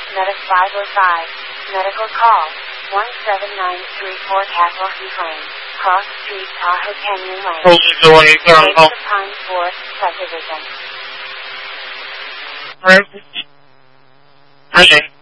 Meta 505. Medical call. 17934 Castle Heath Lane. Cross Street, Tahoe Canyon Lane. Hold it the way Base of Pines Forest Subdivision. Right. Okay.